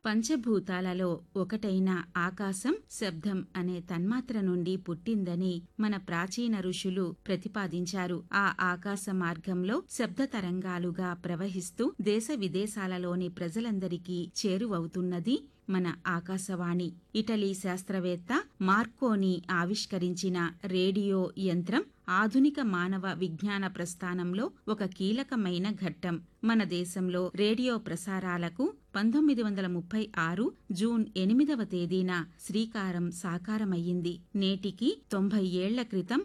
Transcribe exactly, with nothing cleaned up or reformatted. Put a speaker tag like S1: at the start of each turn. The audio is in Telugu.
S1: పంచభూతాలలో ఒకటైన ఆకాశం శబ్దం అనే తన్మాత్ర నుండి పుట్టిందని మన ప్రాచీన ఋషులు ప్రతిపాదించారు. ఆ ఆకాశ మార్గంలో శబ్ద తరంగాలుగా ప్రవహిస్తూ దేశ విదేశాలలోని ప్రజలందరికీ చేరువవుతున్నది మన ఆకాశవాణి. ఇటలీ శాస్త్రవేత్త మార్కోని ఆవిష్కరించిన రేడియో యంత్రం ఆధునిక మానవ విజ్ఞాన ప్రస్థానంలో ఒక కీలకమైన ఘట్టం. మన దేశంలో రేడియో ప్రసారాలకు పంతొమ్మిది వందల ముప్పై ఆరు జూన్ ఎనిమిదవ తేదీన శ్రీకారం సాకారమయ్యింది. నేటికి తొంభై ఏళ్ల క్రితం